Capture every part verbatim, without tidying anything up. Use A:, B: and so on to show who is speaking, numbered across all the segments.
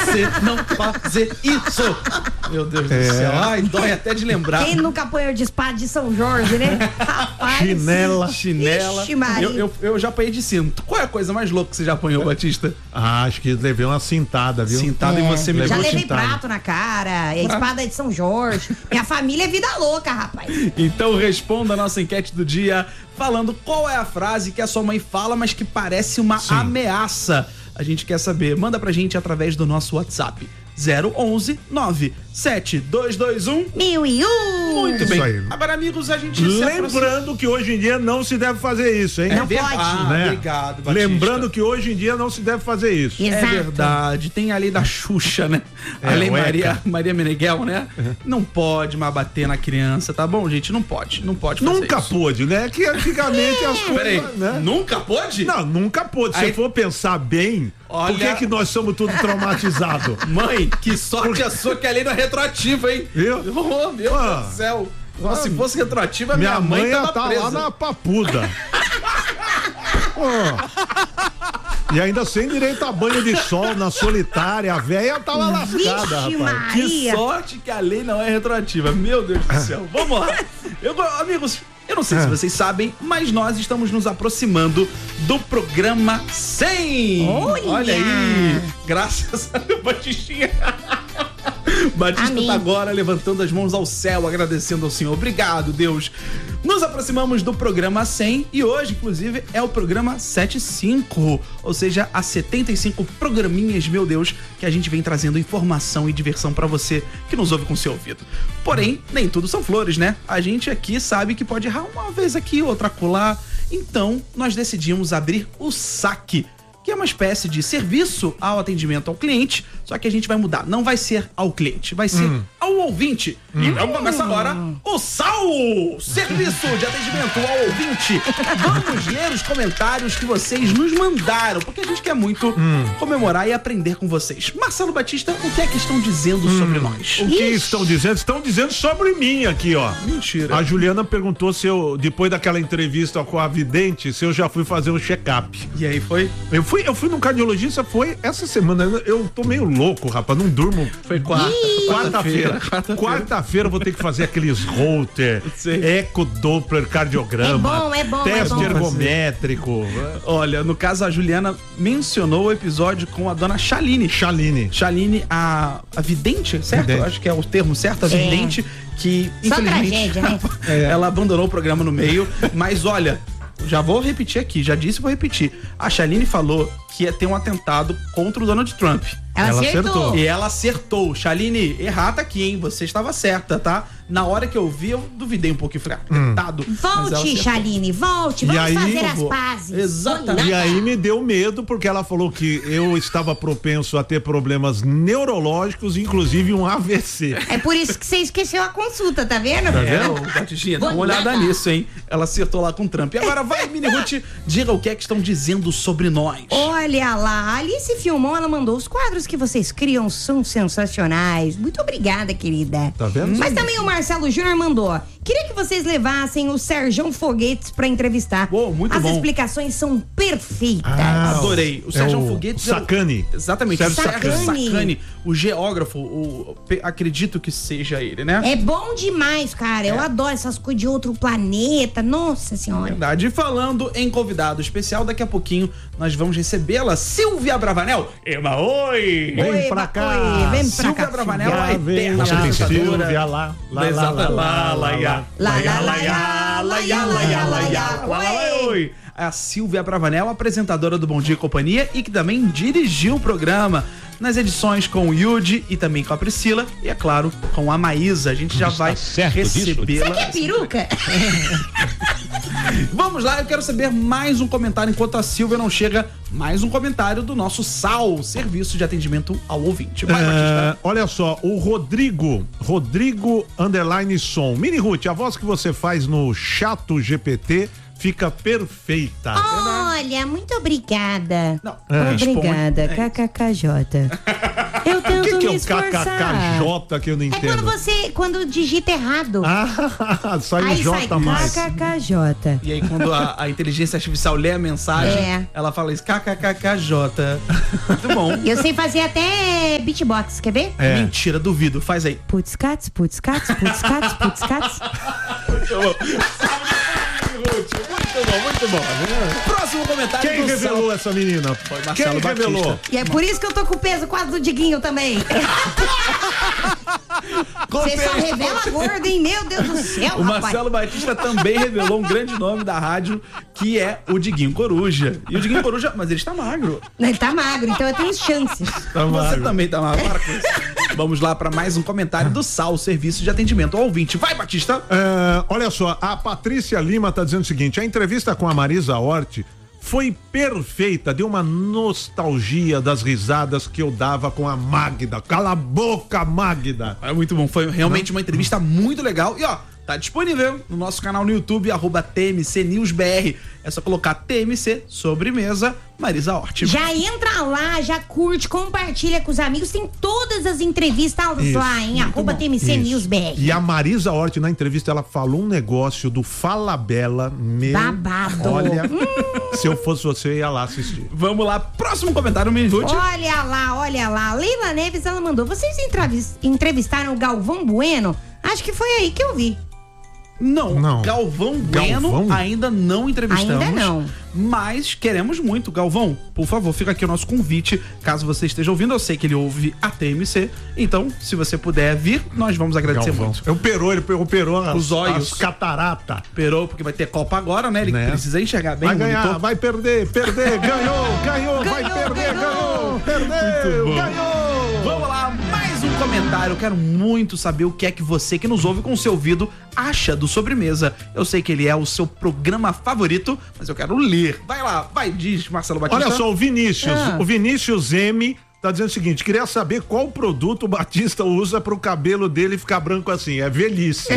A: você não fazer isso. Meu Deus é. do céu. Ai, dói até de lembrar.
B: Quem nunca apanhou de espada de São Jorge, né? Rapaz.
A: Chinela. Chinela.
B: Ixi, Maria.
A: Eu, eu, eu já apanhei de cinto. Qual é a coisa mais louca que você já apanhou, Batista?
C: Ah, acho que levei uma cintada, viu?
A: Cintada é. e você me
B: Já
A: levou
B: levei
A: cintada.
B: prato na cara, é espada de São Jorge. Minha família é vida louca, rapaz.
A: Então responda a nossa enquete do dia falando qual é a frase que a sua mãe fala, mas que parece uma Sim. ameaça. A gente quer saber. Manda pra gente através do nosso WhatsApp. zero onze nove sete dois dois um
B: mil e um.
A: Muito bem.
C: Isso aí.
A: Agora, amigos, a gente
C: Lembrando que hoje em dia não se deve fazer isso, hein?
B: Não
A: é
B: pode.
A: Ah,
C: né?
A: Obrigado, Batista.
C: Lembrando que hoje em dia não se deve fazer isso.
B: Exato.
A: É verdade. Tem a lei da Xuxa, né? A
C: É,
A: lei
C: ueca.
A: Maria, Maria Meneghel, né? Uhum. Não pode mais bater na criança, tá bom, gente? Não pode. Não pode fazer
C: Nunca
A: isso.
C: pôde, né? Que antigamente as coisas...
A: Peraí,
C: né?
A: nunca pôde?
C: Não, nunca pôde. Se
A: Aí...
C: for pensar bem,
A: Olha...
C: por que que nós somos tudo traumatizados?
A: Mãe, que sorte a sua que a lei não é retroativa, hein?
C: Viu?
A: Oh, meu
C: Ah.
A: Deus do céu. Ah. Se fosse retroativa,
C: minha,
A: minha mãe,
C: mãe
A: tava
C: tá
A: presa.
C: lá na papuda. Oh. E ainda sem direito a banho de sol na solitária, a véia tava lascada,
B: Vixe,
C: rapaz.
A: Que
B: Maria.
A: sorte que a lei não é retroativa. Meu Deus do céu. Vamos lá. Eu, amigos, eu não sei se vocês sabem, mas nós estamos nos aproximando do programa cem.
B: Olha,
A: Olha aí. Graças a Deus, Batistinha. Batista
B: Amém.
A: tá agora levantando as mãos ao céu, agradecendo ao Senhor. Obrigado, Deus. Nos aproximamos do programa cem e hoje, inclusive, é o programa setenta e cinco, ou seja, há setenta e cinco programinhas, meu Deus, que a gente vem trazendo informação e diversão pra você que nos ouve com seu ouvido. Porém, nem tudo são flores, né? A gente aqui sabe que pode errar uma vez aqui, outra acolá. Então, nós decidimos abrir o saque, que é uma espécie de serviço ao atendimento ao cliente, só que a gente vai mudar. Não vai ser ao cliente, vai ser hum. ao ouvinte. Hum. Então começa agora o S A U, Serviço de Atendimento ao Ouvinte. Vamos ler os comentários que vocês nos mandaram, porque a gente quer muito hum. comemorar e aprender com vocês. Marcelo Batista, o que é que estão dizendo hum. sobre nós?
C: O que Ixi. estão dizendo? Estão dizendo sobre mim aqui, ó.
A: Mentira.
C: A Juliana perguntou se eu, depois daquela entrevista com a vidente, se eu já fui fazer um check-up.
A: E aí foi?
C: Eu fui, eu fui num cardiologista, foi essa semana. Eu tô meio louco, rapaz, não durmo.
A: Foi quarta.
C: Quarta-feira. Quarta-feira eu vou ter que fazer aqueles Holter, eco Doppler cardiograma.
B: É bom, é bom,
C: teste
B: é bom.
C: ergométrico.
A: Olha, no caso a Juliana mencionou o episódio com a dona Chaline.
C: Chaline.
A: Chaline, a, a vidente, certo?
C: Vidente.
A: Acho que é o termo certo, a
B: é.
A: vidente, que
B: Só
A: infelizmente
B: tragédia, né?
A: ela abandonou o programa no meio, mas olha, já vou repetir aqui, já disse e vou repetir. A Chaline falou que ia ter um atentado contra o Donald Trump.
B: Ela, ela acertou. acertou.
A: E ela acertou. Chaline, errata aqui, hein? Você estava certa, tá? Na hora que eu vi, eu duvidei um pouquinho. Falei, atentado.
B: Hum. Volte, Chaline, volte. Vamos
C: aí,
B: fazer as pazes.
A: Exatamente.
C: E aí me deu medo, porque ela falou que eu estava propenso a ter problemas neurológicos, inclusive um A V C.
B: É por isso que você esqueceu a consulta, tá vendo?
A: Tá vendo? Batistinha, dá uma olhada nisso, hein? Ela acertou lá com o Trump. E agora vai, Mini Ruth, diga o que é que estão dizendo sobre nós.
B: Olha lá, a Alice Filmon, ela mandou os quadros que vocês criam são sensacionais. Muito obrigada, querida.
C: Tá vendo?
B: Mas também o Marcelo Júnior mandou. Queria que vocês levassem o Sérgio Foguetes pra entrevistar.
A: Boa, muito
B: As
A: bom.
B: explicações são perfeitas.
A: Ah, adorei. O
C: é
A: Sérgio
C: o
A: Foguetes.
C: Sacani.
A: É o, exatamente.
C: Sérgio
A: Sérgio
B: Sacani.
A: Sacani, o geógrafo, o, acredito que seja ele, né?
B: É bom demais, cara. Eu
A: É.
B: adoro essas coisas de outro planeta. Nossa senhora.
A: Verdade. E falando em convidado especial, daqui a pouquinho nós vamos recebê-la, Silvia Bravanel. Ema, oi!
C: Vem
B: Oi,
C: pra cá.
B: Oi, vem pra
A: Silvia
B: cá.
A: Bravanel, a
C: Já vem,
A: eterna
C: já vem,
A: apresentadora.
C: Silvia, lá, lá, lá,
A: Exata,
C: lá,
A: lá, lá, ia.
B: Lá, lá, lá, lá, lá, lá, lá, lá, lá.
A: Oi. Oi. A Silvia Bravanel, apresentadora do Bom Dia e Companhia e que também dirigiu o programa nas edições com o Yudi e também com a Priscila e, é claro, com a Maísa. A gente já vai recebê-la.
B: Você quer peruca?
A: Vamos lá, eu quero saber mais um comentário enquanto a Silvia não chega. Mais um comentário do nosso S A U, Serviço de Atendimento ao Ouvinte. Vai,
C: é, olha só, o Rodrigo, Rodrigo Underline Som. Mini Ruth, a voz que você faz no Chato G P T fica perfeita.
B: Olha, muito obrigada.
A: Não,
B: Obrigada,
A: responde.
B: K K K J. Eu
C: O
B: tento
C: que, que é
B: me
C: o
B: esforçar.
C: K K K J que eu não
B: É
C: entendo?
B: quando você, quando digita errado.
C: Ah, sai o
B: Aí sai
C: J mais.
B: K K K J.
A: E aí, quando a, a inteligência artificial lê a mensagem,
B: É.
A: ela fala isso, kkkj. Muito bom.
B: Eu sei fazer até beatbox, quer ver?
C: É.
A: Mentira, duvido. Faz aí.
B: Putz cats, putz cats, putz cats, putz cats.
A: Muito bom, muito bom. Próximo comentário
C: Quem
A: do
C: revelou
A: Sal-
C: essa menina?
A: Marcelo
C: Quem
A: Batista.
C: revelou?
B: E é por isso que eu tô com o peso quase do Diguinho também. Você só revela gordo, hein? Meu Deus do céu,
A: O
B: rapaz.
A: Marcelo Batista também revelou um grande nome da rádio, que é o Diguinho Coruja. E o Diguinho Coruja, mas ele está magro.
B: Ele tá magro, então eu tenho chances.
C: Tá
A: Você
C: magro.
A: também tá magro. Para com isso. Vamos lá para mais um comentário do S A O, Serviço de Atendimento ao Ouvinte. Vai, Batista!
C: É, olha só, a Patrícia Lima tá dizendo o seguinte: a entrevista com a Marisa Hort foi perfeita, deu uma nostalgia das risadas que eu dava com a Magda. Cala a boca, Magda!
A: É muito bom, foi realmente uma entrevista muito legal. E ó, tá disponível no nosso canal no YouTube, arroba T M C News B R. É só colocar T M C Sobremesa Marisa Hort.
B: Já entra lá, já curte, compartilha com os amigos. Tem todas as entrevistas
C: Isso,
B: lá, hein? Arroba T M C
C: Isso.
B: News B R.
C: E a Marisa Hort, na entrevista, ela falou um negócio do Fala Bela. Meu,
B: Babado.
C: olha, se eu fosse você, eu ia lá assistir.
A: Vamos lá, próximo comentário, Minute.
B: Olha lá, olha lá. Leila Neves, ela mandou. Vocês entrevis- entrevistaram o Galvão Bueno? Acho que foi aí que eu vi.
A: Não,
C: Não.
A: Galvão Bueno
C: Galvão?
A: ainda não entrevistamos.
B: Ainda não.
A: Mas queremos muito. Galvão, por favor, fica aqui o nosso convite. Caso você esteja ouvindo, eu sei que ele ouve a T M C. Então, se você puder vir, nós vamos agradecer
C: Galvão.
A: muito.
C: Operou, ele operou as,
A: Os olhos.
C: as catarata.
A: Esperou, porque vai ter Copa agora, né? Ele
C: Né?
A: precisa enxergar bem
C: Vai
A: o
C: ganhar,
A: monitor.
C: vai perder, perder, ganhou, ganhou, vai
B: Ganhou,
C: perder,
B: ganhou.
C: ganhou, perdeu,
A: bom.
C: ganhou.
A: Vamos lá, mais um comentário. Eu quero muito saber o que é que você que nos ouve com o seu ouvido acha do Sobremesa. Eu sei que ele é o seu programa favorito, mas eu quero ler. Vai lá, vai, diz, Marcelo Batista.
C: Olha só, o Vinícius,
B: Ah.
C: o Vinícius M tá dizendo o seguinte: queria saber qual produto o Batista usa pro cabelo dele ficar branco assim. É velhice.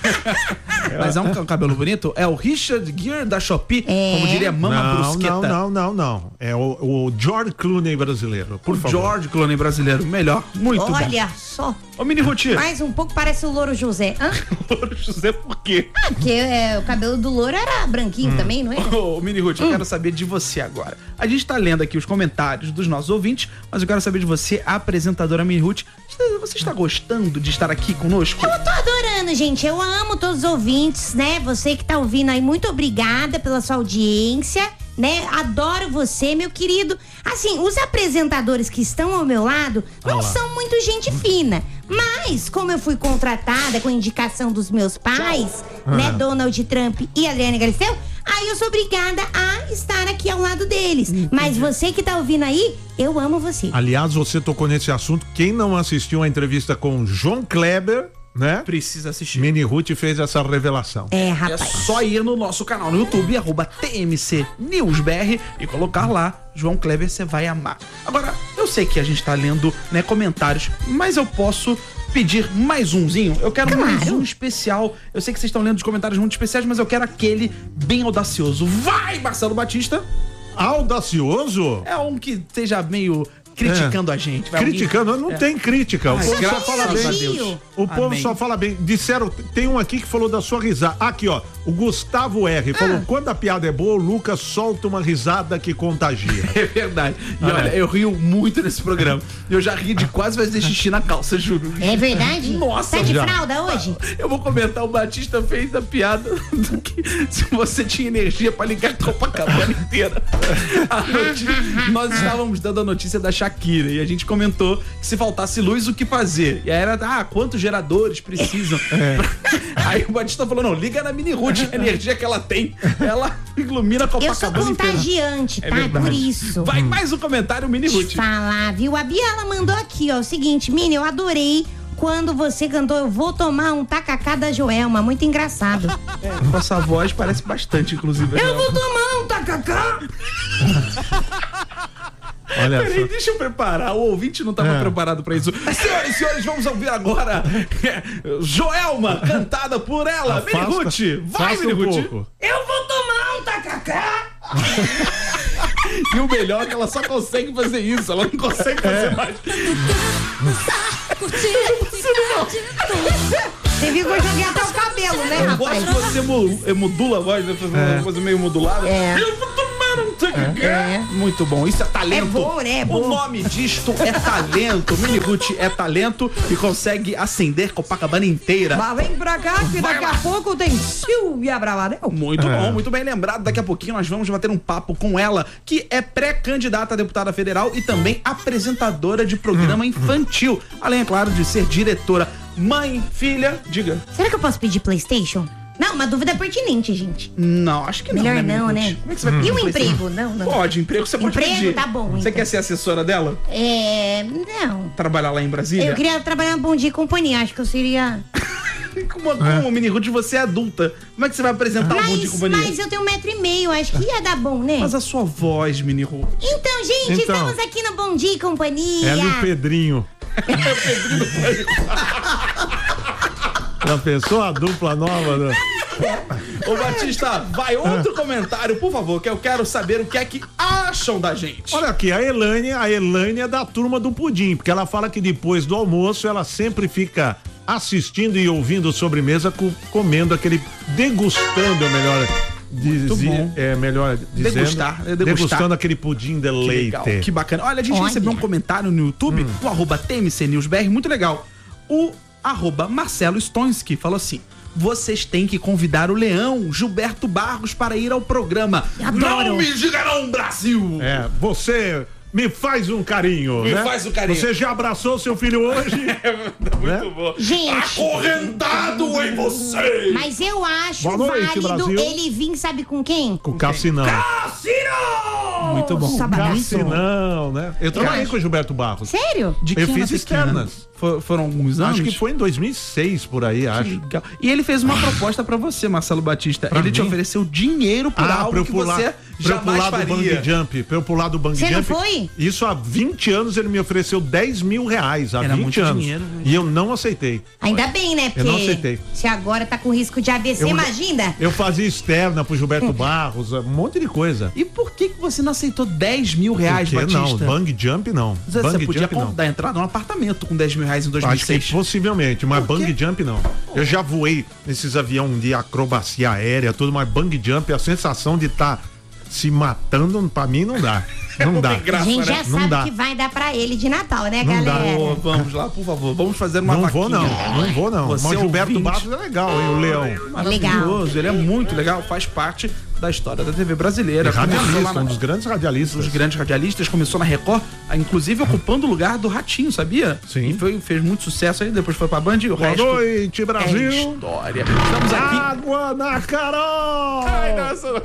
A: Mas é um ca- cabelo bonito? É o Richard Gere da Shopee,
B: É.
A: como diria Mama
C: Não,
A: Brusqueta.
C: não, não, não, não. É o, o George Clooney brasileiro, por
A: O
C: favor.
A: George Clooney brasileiro, melhor, muito
B: Olha só.
A: bom. Ô, Mini Ruth,
B: Mais um pouco parece o Louro José. Hã?
A: José, por quê?
B: Ah, porque é, o cabelo do Louro era branquinho também, não é?
A: Ô, Mini Ruth, eu quero saber de você agora. A gente tá lendo aqui os comentários dos nossos ouvintes, mas eu quero saber de você, a apresentadora Mini Ruth. Você está gostando de estar aqui conosco?
B: Eu tô adorando, gente. Eu amo todos os ouvintes, né? Você que tá ouvindo aí, muito obrigada pela sua audiência, né? Adoro você, meu querido. Assim, os apresentadores que estão ao meu lado não
C: Olha lá.
B: são muito gente fina. Mas, como eu fui contratada com indicação dos meus pais, né?
C: Ah.
B: Donald Trump e Adriana Galisteu, aí eu sou obrigada a estar aqui ao lado deles. Mas você que tá ouvindo aí, eu amo você.
C: Aliás, você tocou nesse assunto. Quem não assistiu a entrevista com o João Kleber, né?
A: Precisa assistir.
C: Mini Ruth fez essa revelação.
B: É,
A: É
B: rapaz.
A: só ir no nosso canal no YouTube, arroba T M C News B R, e colocar lá, João Kleber, você vai amar. Agora, eu sei que a gente tá lendo, né, comentários, mas eu posso pedir mais umzinho? Eu quero mais
B: Claro.
A: um especial. Eu sei que vocês estão lendo os comentários muito especiais, mas eu quero aquele bem audacioso. Vai, Marcelo Batista!
C: Audacioso?
A: É um que seja meio criticando a gente. Vai,
C: Criticando,
A: alguém-
C: não
A: é.
C: tem crítica. O
A: Ai,
C: povo só
A: graças
C: fala
A: a
C: bem.
A: Deus.
C: O povo
A: Amém.
C: só fala bem. Disseram, tem um aqui que falou da sua risada. Aqui, ó. O Gustavo R. falou:
A: Ah.
C: quando a piada é boa, o Lucas solta uma risada que contagia.
A: É verdade. E
C: Ah,
A: olha,
C: é.
A: eu rio muito nesse programa. Eu já ri de quase fazer xixi na calça, juro.
B: É verdade?
A: Nossa,
B: Tá de
C: já.
B: fralda hoje?
A: Eu vou comentar, o Batista fez a piada do que se você tinha energia pra ligar a Copacabana inteira. A notícia- nós estávamos dando a notícia da Shakira e a gente comentou que se faltasse luz, o que fazer? E aí era, ah, quantos geradores precisam? Aí o Batista falou, não, liga na Mini Ruth, a energia que ela tem, ela ilumina a
B: Eu sou
A: Copacabana inteira.
B: contagiante,
A: É
B: tá?
A: verdade.
B: Por isso.
A: Vai mais um comentário, Mini Ruth.
B: Te falar, viu? A Bia, ela mandou aqui, ó, o seguinte, Mini, eu adorei quando você cantou Eu Vou Tomar um Tacacá da Joelma, muito engraçado.
A: É, com essa voz parece bastante, inclusive.
B: Eu vou tomar um tacacá!
C: Olha
A: Peraí,
C: só.
A: deixa eu preparar. O ouvinte não estava
C: É.
A: preparado pra isso. Senhoras e senhores, vamos ouvir agora Joelma, cantada por ela. Mini
C: Afasta-
A: Ruth. Vai,
C: afasta
A: Mini
C: um
A: Ruth.
C: pouco.
B: Eu vou tomar um tacacá!
A: E o melhor é que ela só consegue fazer isso, ela não consegue fazer
C: É.
A: mais.
B: Você viu que eu joguei até o cabelo, né,
A: Eu gosto
B: rapaz?
A: que você mo- eh, modula a voz, né? Faz uma
C: É.
A: coisa meio modulada.
B: É.
A: Eu vou tomar um tique-
B: É.
A: Muito bom, isso é talento.
B: É bom, né? É
A: O
B: bom.
A: nome disto é talento. Mini Ruth é talento e consegue acender Copacabana inteira.
B: Mas vem pra cá que
A: Vai
B: daqui
A: lá.
B: a pouco tem Silvia Bravanel.
A: Muito
C: É.
A: bom, muito bem lembrado. Daqui a pouquinho nós vamos bater um papo com ela, que é pré-candidata a deputada federal e também apresentadora de programa infantil. Além, é claro, de ser diretora. Mãe, filha, diga.
B: Será que eu posso pedir PlayStation? Não, uma dúvida pertinente, gente.
A: Não, acho que não.
B: Melhor
A: né,
B: não,
A: Mini
B: né?
A: Ruth? Como é que você vai pedir
B: E o
A: PlayStation?
B: emprego? Não, não.
A: Pode, emprego você pode
B: Emprego,
A: pedir.
B: tá bom,
A: Você
B: então.
A: quer ser assessora dela?
B: É. Não.
A: Trabalhar lá em Brasília?
B: Eu queria trabalhar no Bom Dia e Companhia. Acho que eu seria.
A: Como, como Mini Ruth, você é adulta. Como é que você vai apresentar o Bom Dia e
B: Mas,
A: Companhia?
B: mas eu tenho um metro e meio. Acho que ia dar bom, né?
A: Mas a sua voz, Mini Ruth.
B: Então, gente,
C: Então.
B: estamos aqui no Bom Dia e Companhia.
C: Ela e o Pedrinho. Já pensou a dupla nova? Né?
A: Ô Batista, vai outro comentário, por favor, que eu quero saber o que é que acham da gente.
C: Olha aqui, a Elaine, a Elaine é da turma do pudim, porque ela fala que depois do almoço ela sempre fica assistindo e ouvindo sobremesa, co- comendo aquele, degustando, é melhor dizer,
A: bom.
C: é melhor dizendo,
A: Degustar, é degustar.
C: degustando aquele pudim de
A: Que
C: leite.
A: legal, que bacana. Olha, a gente
B: Olha.
A: recebeu um comentário no YouTube,
C: Hum.
A: o arroba T M C News B R, muito legal. O arroba Marcelo Stonski falou assim: vocês têm que convidar o Leão, Gilberto Barros, para ir ao programa.
B: Adoro.
A: Não me diga não, Brasil!
C: É, você me faz um carinho,
A: Me
C: né?
A: faz um carinho.
C: Você já abraçou seu filho hoje?
A: Muito
C: Né?
A: bom.
B: Gente.
A: Acorrentado em você!
B: Mas eu acho
C: Boa noite,
B: válido
C: Brasil.
B: ele vir, sabe com quem?
C: Com o Cassinão.
A: Cassino! Muito bom.
B: Sabadão.
C: Cassinão, né? Eu trabalhei com o Gilberto Barros.
B: Sério?
A: De
C: Eu
A: quem
C: fiz
A: era pequena?
C: externas.
A: For- foram alguns anos?
C: Acho que foi em dois mil e seis, por aí, acho.
A: Legal. E ele fez uma proposta pra você, Marcelo Batista.
C: Pra
A: ele te
C: mim?
A: ofereceu dinheiro por
C: Ah,
A: algo
C: pra eu
A: que
C: pular,
A: você
C: pra eu
A: jamais
C: pular do
A: faria.
C: bang jump, pra eu pular do bang
B: Você
C: jump.
B: não foi?
C: Isso há vinte anos ele me ofereceu dez mil reais, há
A: Era
C: vinte
A: muito
C: anos.
A: dinheiro, né?
C: E eu não aceitei.
B: Ainda bem, né? Porque
C: Eu não aceitei.
B: se agora tá com risco de A V C,
C: Eu-
B: imagina.
C: Eu fazia externa pro Gilberto Barros, um monte de coisa.
A: E por que, que você não aceitou dez mil reais,
C: Por quê?
A: Batista?
C: Não, bang jump não.
A: Você,
C: bang
A: você podia
C: jump não.
A: dar entrada num apartamento com dez mil reais em dois mil e
C: Acho que
A: seis.
C: possivelmente, mas
A: Por quê?
C: bang jump não. Eu já voei nesses aviões de acrobacia aérea, tudo, mas bang jump, a sensação de estar se matando, pra mim não dá. Não dá.
A: tem graça,
B: A gente já
A: né?
C: Não
B: sabe
C: dá.
B: que vai dar pra ele de Natal, né,
C: Não dá.
B: galera?
A: Ô, vamos lá, por favor. Vamos fazer uma
C: Não
A: vaquinha.
C: vou não, não vou não.
A: Você
C: Mas o Gilberto
A: ouvinte.
C: Barros é legal, hein, o Leão.
A: Maravilhoso, ele é muito legal, faz parte da história da T V brasileira. Começou lá
C: Radialista,
A: na-
C: um dos grandes radialistas.
A: dos grandes radialistas, começou na Record, inclusive ocupando o lugar do Ratinho, sabia?
C: Sim.
A: E foi, fez muito sucesso aí, depois foi pra Band e o
C: Boa
A: resto
C: noite,
A: é
C: Brasil.
A: história. Estamos aqui...
C: Água na Carol!
A: Ai, nossa.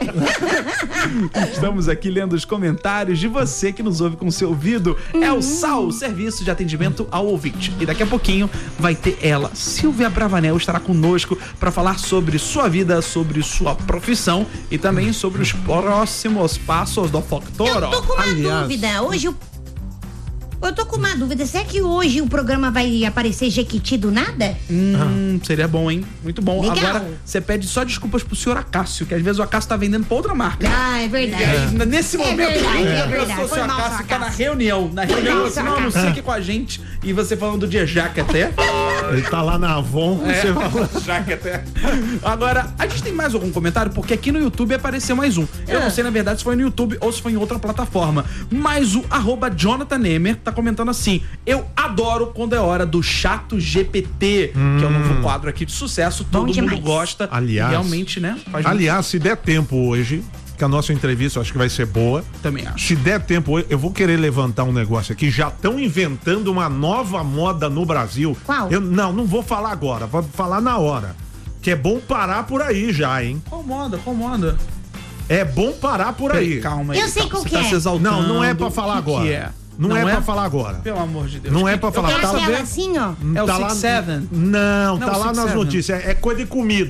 A: Estamos aqui lendo os comentários de você que nos ouve com seu ouvido. É o S A U, Serviço de Atendimento ao Ouvinte. E daqui a pouquinho vai ter ela, Silvia Bravanel, estará conosco para falar sobre sua vida, sobre sua profissão e também sobre os próximos passos do Factoro.
B: Eu tô com uma
C: Aliás-
B: dúvida. Hoje o. Eu tô com uma dúvida. Será que hoje o programa vai aparecer Jequiti do nada?
A: Hum, seria bom, hein? Muito bom.
B: Legal.
A: Agora, você pede só desculpas pro senhor Acácio, que às vezes o Acácio tá vendendo pra outra marca.
B: Ah, é
A: E
B: verdade.
A: aí, nesse
B: É
A: momento,
B: verdade,
A: a
B: é
A: pessoa,
B: verdade.
A: o
B: Foi
A: senhor
B: mal,
A: Acácio
B: seu
A: tá na
B: Acácio.
A: reunião. Na reunião,
B: mal,
A: assim,
B: seu
A: não, não
B: Acácio.
A: sei o que com a gente. E você falando de Jacaté.
C: Ele tá lá na Avon,
A: É.
C: você fala.
A: Jacaté. Agora, a gente tem mais algum comentário? Porque aqui no YouTube apareceu mais um. Eu não sei, na verdade, se foi no YouTube ou se foi em outra plataforma. Mas o arroba Jonathan Nemer tá comentando assim: eu adoro quando é hora do Chato G P T, que é o novo quadro aqui de sucesso.
B: Bom
A: Todo
B: demais.
A: mundo gosta.
C: Aliás-
A: E realmente, né? Faz
C: Aliás, se der tempo hoje, que a nossa entrevista eu acho que vai ser boa.
A: muito- também acho.
C: Se der tempo hoje, eu vou querer levantar um negócio aqui. Já estão inventando uma nova moda no Brasil.
B: Qual?
C: Eu, não, não vou falar agora, vou falar na hora. Que é bom parar por aí já, hein?
A: Qual moda? Qual moda?
C: É bom parar por aí.
A: Calma aí.
B: Eu sei
A: calma,
B: qual
A: você
B: que
A: tá
B: é.
A: se exaltando.
C: Não, não é pra
A: O
C: falar
A: que
C: agora.
A: que é?
C: Não, é, pra falar agora.
A: Pelo amor de Deus.
C: Não é
A: Que-
C: pra falar.
A: Eu
B: É
A: quero
C: Tá
B: aquela
A: saber.
B: assim, ó.
A: É o
C: Tá
A: Six
C: lá-
A: Seven?
C: Não,
A: Não,
C: tá
A: o
C: lá
A: Six
C: nas
A: Seven.
C: notícias. É, é coisa de comida.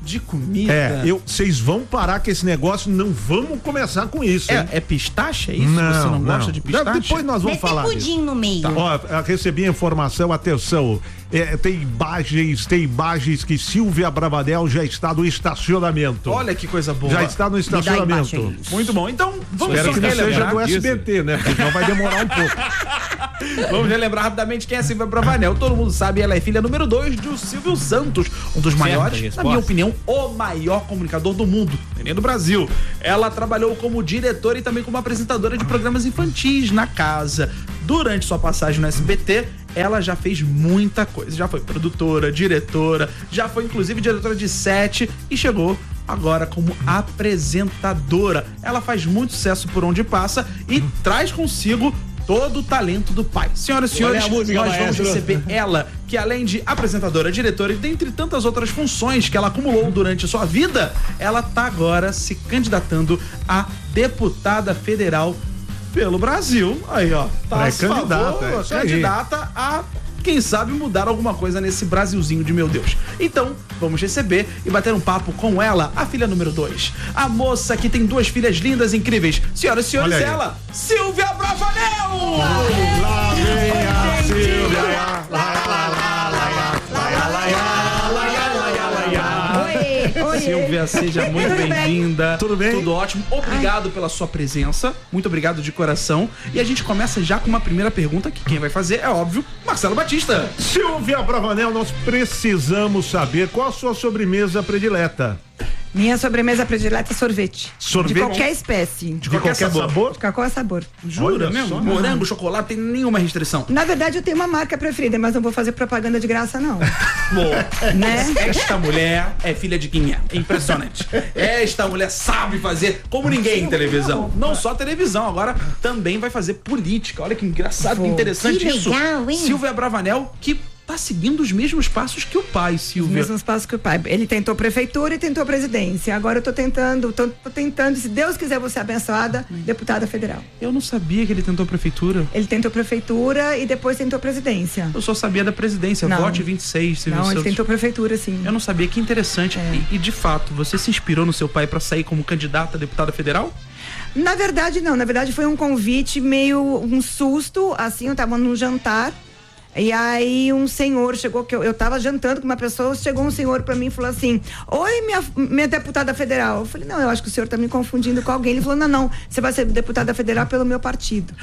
A: De comida?
C: É, eu, vocês vão parar com esse negócio, não vamos começar com isso, hein?
A: É, é pistache, é isso?
C: Não,
A: Você não,
C: não
A: gosta de pistache?
C: Depois nós vamos
B: Deve
C: falar
B: ter pudim
C: disso.
B: no meio.
C: Tá. Ó, recebi a informação, atenção, é, tem imagens, tem imagens que Silvia Bravanel já está no estacionamento.
A: Olha que coisa boa.
C: Já está no estacionamento.
A: Muito bom. Então, vamos
C: Espero
A: só
C: que não seja
A: relembrar
C: do
A: disso.
C: S B T, né? Porque senão vai demorar um pouco.
A: Vamos relembrar rapidamente quem é a Silvia Bravanel. Todo mundo sabe, ela é filha número dois do Silvio Santos, um dos maiores, na minha opinião, o maior comunicador do mundo, nem do Brasil. Ela trabalhou como diretora e também como apresentadora de programas infantis na casa. Durante sua passagem no S B T, ela já fez muita coisa. Já foi produtora, diretora, já foi inclusive diretora de set e chegou agora como apresentadora. Ela faz muito sucesso por onde passa e traz consigo todo o talento do pai. Senhoras e senhores, nós vamos receber ela, que além de apresentadora, diretora e dentre tantas outras funções que ela acumulou durante a sua vida, ela tá agora se candidatando a deputada federal pelo Brasil. Aí, ó. Tá
C: Pré-candidata, é isso aí.
A: Candidata a, quem sabe, mudar alguma coisa nesse Brasilzinho de meu Deus. Então, vamos receber e bater um papo com ela, a filha número dois. A moça que tem duas filhas lindas e incríveis. Senhoras e senhores, ela, Silvia Bravanel!
C: Lá vem a Silvia! Lá, lá, lá, lá, lá, lá, lá, lá.
A: Silvia, seja muito bem-vinda.
C: Tudo bem?
A: Tudo ótimo. Obrigado Ai. pela sua presença. Muito obrigado de coração. E a gente começa já com uma primeira pergunta que quem vai fazer é, óbvio, Marcelo Batista.
C: Silvia Bravanel, nós precisamos saber qual a sua sobremesa predileta.
D: Minha sobremesa predileta é sorvete.
C: Sorvete?
D: De qualquer espécie.
A: De qualquer, de qualquer sabor. sabor?
D: De qualquer sabor.
A: Jura mesmo? Só, morango, não. chocolate, tem nenhuma restrição.
D: Na verdade, eu tenho uma marca preferida, mas não vou fazer propaganda de graça, não.
A: Bom, né? Esta mulher é filha de quem é. Impressionante. Esta mulher sabe fazer como ninguém em televisão. Não só televisão, agora também vai fazer política. Olha que engraçado, que interessante
B: que
A: isso.
B: Legal, hein?
A: Silvia Bravanel, que tá seguindo os mesmos passos que o pai, Silvia.
D: Os mesmos passos que o pai. Ele tentou prefeitura e tentou presidência. Agora eu tô tentando, tô, tô tentando, se Deus quiser, vou ser abençoada, deputada federal.
A: Eu não sabia que ele tentou prefeitura.
D: Ele tentou prefeitura e depois tentou presidência.
A: Eu só sabia da presidência, não. Vote vinte e seis, Silvio
D: Não,
A: Santos.
D: ele tentou prefeitura, sim.
A: Eu não sabia, que interessante.
D: É.
A: E, e de fato, você se inspirou no seu pai para sair como candidata a deputada federal?
D: Na verdade, não. Na verdade, foi um convite meio um susto, assim, eu tava num jantar. E aí um senhor chegou, que eu, eu tava jantando com uma pessoa, chegou um senhor pra mim e falou assim: oi, minha, minha deputada federal. Eu falei: não, eu acho que o senhor tá me confundindo com alguém. Ele falou: não, não, você vai ser deputada federal pelo meu partido.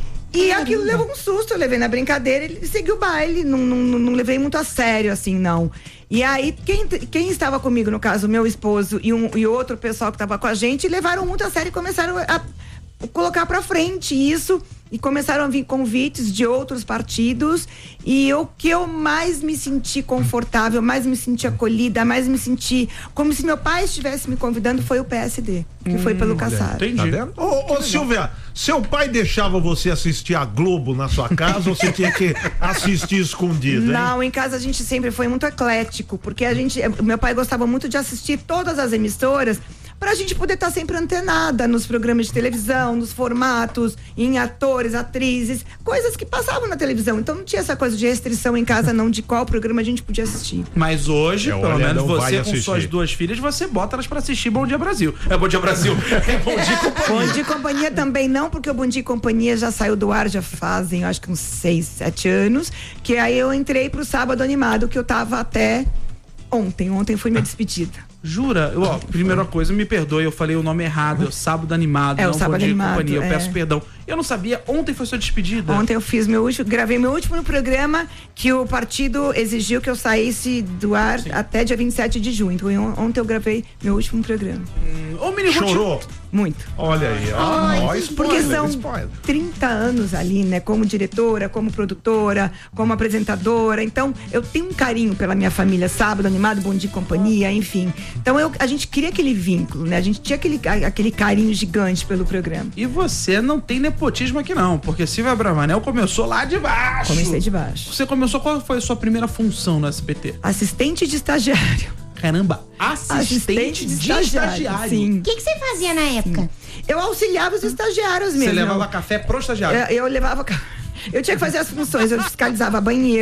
D: E aquilo levou um susto, eu levei na brincadeira, ele seguiu o baile, não, não, não levei muito a sério, assim, não. E aí, quem, quem estava comigo, no caso, meu esposo e, um, e outro pessoal que estava com a gente, levaram muito a sério e começaram a colocar pra frente isso. E começaram a vir convites de outros partidos, e o que eu mais me senti confortável, mais me senti acolhida, mais me senti como se meu pai estivesse me convidando, foi o P S D, que hum, foi pelo Kassab.
C: Entendi. Tá ô, ô Silvia, seu pai deixava você assistir a Globo na sua casa ou você tinha que assistir escondido, hein?
D: Não, em casa a gente sempre foi muito eclético, porque a gente, meu pai gostava muito de assistir todas as emissoras, pra gente poder estar sempre antenada nos programas de televisão, nos formatos, em atores, atrizes, coisas que passavam na televisão. Então não tinha essa coisa de restrição em casa, não, de qual programa a gente podia assistir.
A: Mas hoje,
C: é,
A: pelo
C: olha,
A: menos você com
C: assistir.
A: suas duas filhas, você bota elas pra assistir Bom Dia Brasil. É Bom Dia Brasil. É Bom Dia Companhia.
D: Bom Dia Companhia também não, porque o Bom Dia Companhia já saiu do ar, já fazem, acho que uns seis, sete anos, que aí eu entrei pro Sábado Animado, que eu tava até ontem. Ontem foi minha despedida.
A: Jura? Eu, ó, primeira coisa, me perdoe, eu falei o nome errado, é o Sábado Animado,
D: é,
A: não
D: o Sábado
A: Bom Dia
D: Animado,
A: Companhia, eu
D: é.
A: peço perdão. Eu não sabia, ontem foi sua despedida.
D: Ontem eu fiz meu último, gravei meu último programa, que o partido exigiu que eu saísse do ar Sim. até dia vinte e sete de junho. Então ontem eu gravei meu último programa.
A: Hum, ô, Mini
C: Chorou?
D: Muito.
C: Olha aí, ó. ó spoiler,
D: porque são
C: spoiler.
D: trinta anos ali, né? Como diretora, como produtora, como apresentadora. Então, eu tenho um carinho pela minha família, Sábado Animado, Bom Dia e Companhia, enfim. Então, eu, a gente queria aquele vínculo, né? A gente tinha aquele, aquele carinho gigante pelo programa.
A: E você não tem nepotismo aqui não, porque Silvia Bravanel começou lá de baixo.
D: Comecei de baixo.
A: Você começou, qual foi a sua primeira função no S B T?
D: Assistente de estagiário.
A: Caramba, assistente, assistente de, de estagiário. estagiário.
B: Sim. O que, que você fazia na época? Sim.
D: Eu auxiliava os estagiários mesmo.
A: Você levava café pro estagiário?
D: Eu, eu levava Eu tinha que fazer as funções, eu fiscalizava banheiro,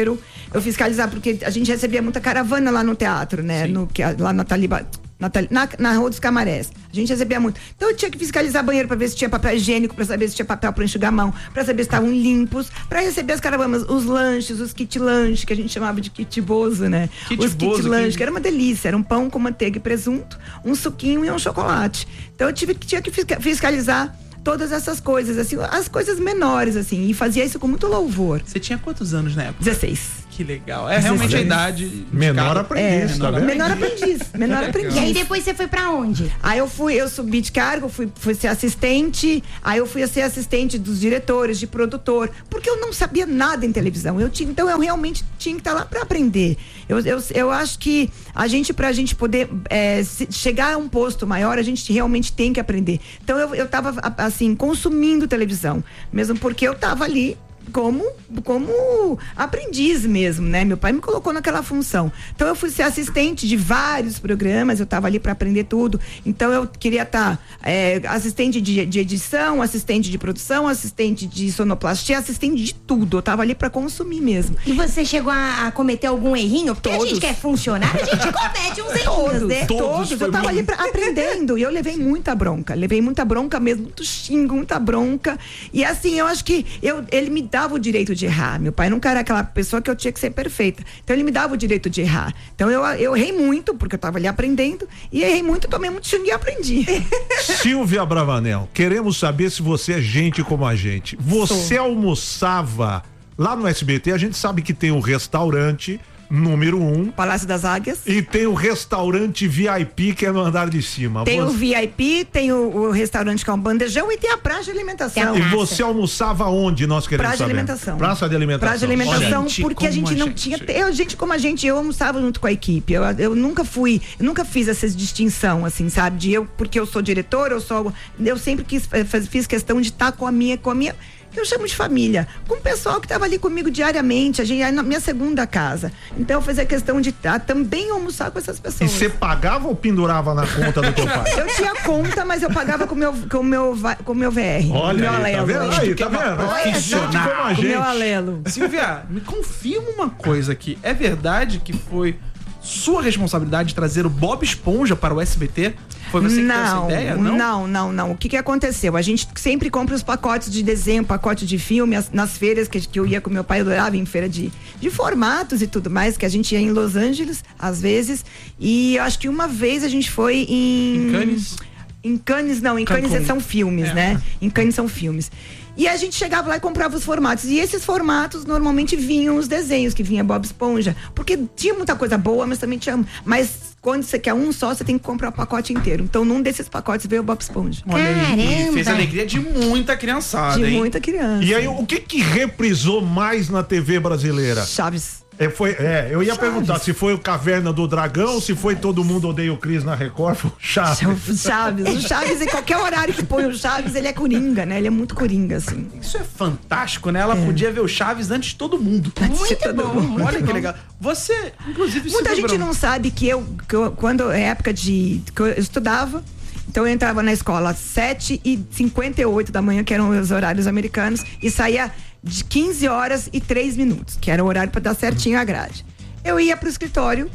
D: eu fiscalizava, porque a gente recebia muita caravana lá no teatro, né? No, que, lá na Taliba. Na, na, na Rua dos Camarés. A gente recebia muito. Então eu tinha que fiscalizar banheiro pra ver se tinha papel higiênico, pra saber se tinha papel pra enxugar a mão, pra saber se estavam limpos, pra receber as caravanas, os lanches, os kit lanche, que a gente chamava de kit bozo, né?
A: Kit
D: os
A: bozo,
D: kit lanche,
A: que...
D: que era uma delícia. Era um pão com manteiga e presunto, um suquinho e um chocolate. Então eu tive, tinha que fiscalizar todas essas coisas, assim, as coisas menores, assim, e fazia isso com muito louvor.
A: Você tinha quantos anos na época?
D: dezesseis.
A: Que legal. É realmente a idade.
C: Menor aprendiz,
D: é,
C: tá vendo?
D: Menor aprendiz. Menor aprendiz.
B: E aí depois você foi pra onde?
D: Aí eu fui, eu subi de cargo, fui, fui ser assistente, aí eu fui ser assistente dos diretores, de produtor, porque eu não sabia nada em televisão. Eu tinha, então eu realmente tinha que estar lá para aprender. Eu, eu, eu acho que a gente, pra gente poder é, chegar a um posto maior, a gente realmente tem que aprender. Então eu, eu tava, assim, consumindo televisão, mesmo porque eu tava ali como, como aprendiz mesmo, né? Meu pai me colocou naquela função. Então eu fui ser assistente de vários programas, eu estava ali para aprender tudo. Então eu queria estar tá, é, assistente de, de edição, assistente de produção, assistente de sonoplastia, assistente de tudo. Eu estava ali para consumir mesmo.
B: E você chegou a, a cometer algum errinho? Porque
D: Todos.
B: a gente quer funcionar, a gente comete uns errinhos, né?
D: Todos, todos. Eu tava ali pra, aprendendo e eu levei muita bronca, levei muita bronca mesmo, muito xingo, muita bronca. E assim, eu acho que eu, ele me dava o direito de errar. Meu pai nunca era aquela pessoa que eu tinha que ser perfeita. Então ele me dava o direito de errar. Então eu, eu errei muito, porque eu tava ali aprendendo, e errei muito, tomei muito xingo e aprendi.
C: Silvia Bravanel, queremos saber se você é gente como a gente. Você Sou. almoçava lá no S B T, a gente sabe que tem um restaurante número um.
D: Palácio das Águias.
C: E tem o restaurante V I P, que é no andar de cima.
D: Tem
C: você...
D: o V I P, tem o, o restaurante com o bandejão e tem a praça de alimentação.
C: E você almoçava onde, nós queremos
D: praça
C: saber?
D: De alimentação.
C: Praça de alimentação.
D: Praça de alimentação,
A: Olha,
D: porque a gente
A: a
D: não
A: gente...
D: tinha... Eu, gente como a gente, eu almoçava junto com a equipe. Eu, eu nunca fui, eu nunca fiz essa distinção, assim, sabe? De eu, porque eu sou diretor, eu sou... Eu sempre quis, fiz questão de estar com a minha... Com a minha que eu chamo de família, com o pessoal que estava ali comigo diariamente, a gente na minha segunda casa. Então eu fazia questão de tá, também almoçar com essas pessoas.
C: E você pagava ou pendurava na conta do teu pai?
D: Eu tinha conta, mas eu pagava com meu, com meu, com meu V R.
C: Olha
D: meu
C: aí,
D: alelo.
C: tá vendo? Aí, tá vendo?
D: Olha,
C: É, gente como a
D: o
C: gente.
D: meu alelo.
A: Silvia, me confirma uma coisa aqui. É verdade que foi sua responsabilidade trazer o Bob Esponja para o S B T? Foi você que
D: não,
A: teve essa ideia? Não,
D: não, não, não. O que que aconteceu? A gente sempre compra os pacotes de desenho, pacote de filme, as, nas feiras que, que eu ia com meu pai, eu adorava em feira de, de formatos e tudo mais, que a gente ia em Los Angeles, às vezes, e eu acho que uma vez a gente foi em...
A: Em Cannes?
D: Em Cannes, não, em Cannes
A: Cancún.
D: são filmes,
A: É.
D: né? Em Cannes são filmes. E a gente chegava lá e comprava os formatos. E esses formatos normalmente vinham os desenhos, que vinha Bob Esponja. Porque tinha muita coisa boa, mas também tinha. Mas quando você quer um só, você tem que comprar o pacote inteiro. Então, num desses pacotes veio o Bob Esponja.
A: Olha aí,
B: Caramba.
A: fez a alegria de muita criançada,
D: De
A: hein?
D: muita criança.
C: E aí, o que que reprisou mais na T V brasileira?
D: Chaves.
C: É, foi, é, eu ia
D: Chaves.
C: perguntar se foi o Caverna do Dragão, se foi Todo Mundo Odeia o Cris na Record, foi o Chaves.
D: Chaves. O Chaves, em qualquer horário que põe o Chaves, ele é coringa, né? Ele é muito coringa, assim.
A: Isso é fantástico, né? Ela podia ver o Chaves antes de todo mundo.
B: Muito bom, muito
A: Olha que
B: bom.
A: legal. Você, inclusive,
D: Muita
A: se
D: gente
A: lembrou-
D: não sabe que eu, que eu quando é época de que eu estudava, então eu entrava na escola às sete e cinquenta e oito da manhã, que eram os horários americanos, e saía de quinze horas e três minutos, que era o horário para dar certinho a grade. Eu ia pro escritório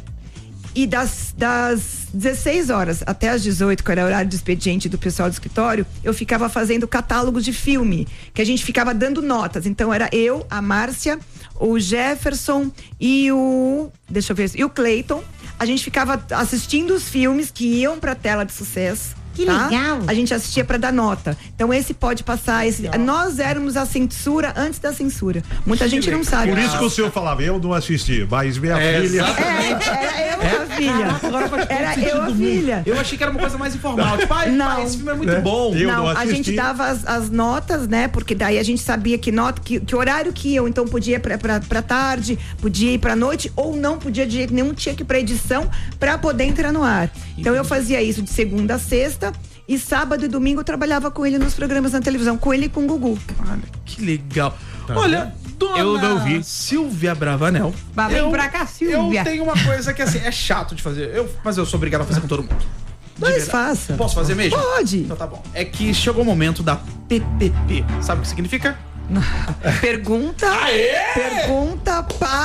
D: e das, das dezesseis horas até as dezoito, que era o horário de expediente do pessoal do escritório, eu ficava fazendo catálogos de filme, que a gente ficava dando notas. Então era eu, a Márcia, o Jefferson e o, deixa eu ver, e o Clayton. A gente ficava assistindo os filmes que iam pra tela de sucesso.
B: Que
D: tá?
B: legal.
D: A gente assistia pra dar nota. Então esse pode passar, esse, nós éramos a censura antes da censura. Muita gente não sabe.
C: Por isso que o senhor falava, eu não assisti, mas minha
A: É,
C: filha...
A: exatamente.
D: É, era eu a filha.
A: Agora faz todo
D: Era
A: sentido
D: eu a
A: do mundo.
D: filha.
A: Eu achei que era uma coisa mais informal. Tipo, pai,
D: Não.
A: pai, esse filme é muito
C: É.
A: bom.
C: Eu
D: não,
C: não
D: a
C: assisti.
D: gente dava as, as notas, né? Porque daí a gente sabia que nota, que, que horário que iam, então podia ir pra, pra, pra tarde, podia ir pra noite, ou não podia de jeito nenhum, tinha que ir pra edição pra poder entrar no ar. Então eu fazia isso de segunda a sexta, e sábado e domingo eu trabalhava com ele nos programas na televisão, com ele e com o Gugu.
A: Olha, que legal. Olha, dona
E: Eu não vi.
A: Silvia Bravanel.
B: Vai, vem
A: eu-
B: pra cá, Silvia.
A: Eu tenho uma coisa que, assim, é chato de fazer. Eu, mas eu sou obrigado a fazer com todo mundo. De
D: Mas
A: verdade.
D: faça.
A: Posso fazer mesmo?
D: Pode.
A: Então tá bom. É que chegou o momento da P P P. Sabe o que significa?
D: Pergunta.
A: Aê!
D: Pergunta para o participante.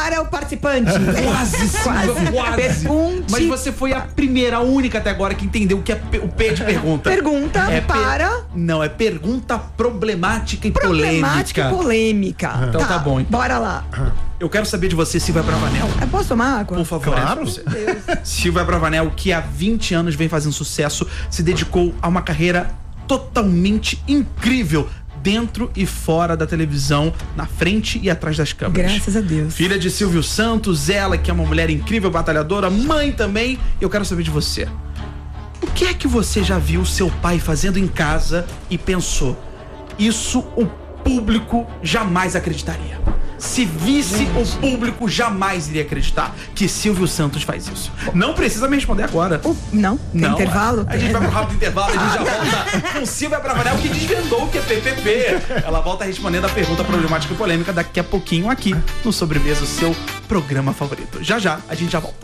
D: participante.
A: Quase, Silvia, quase.
D: Pergunte.
A: Mas você foi a primeira, a única até agora que entendeu o que é pe- o P de pergunta.
D: Pergunta
A: É per-
D: para...
A: Não, é pergunta problemática e
D: Problemática
A: polêmica.
D: e polêmica.
A: Então tá bom, então.
D: Bora lá.
A: Eu quero saber de você, Silvia Bravanel.
D: Eu posso tomar água?
A: Por favor.
C: Claro.
A: Silvia Bravanel, que há vinte anos vem fazendo sucesso, se dedicou a uma carreira totalmente incrível dentro e fora da televisão, na frente e atrás das câmeras.
D: Graças a Deus.
A: Filha de Silvio Santos, ela que é uma mulher incrível, batalhadora, mãe também. Eu quero saber de você. O que é que você já viu seu pai fazendo em casa e pensou, isso o público jamais acreditaria? Se visse, o público jamais iria acreditar que Silvio Santos faz isso. Não precisa me responder agora.
D: O- não? Tem
A: Não,
D: intervalo?
A: A gente vai pro rápido intervalo, a gente já volta com Silvia Bravanel, que desvendou o que é P P P. Ela volta respondendo a pergunta problemática e polêmica daqui a pouquinho aqui no Sobremesa, o seu programa favorito. Já já, a gente já volta.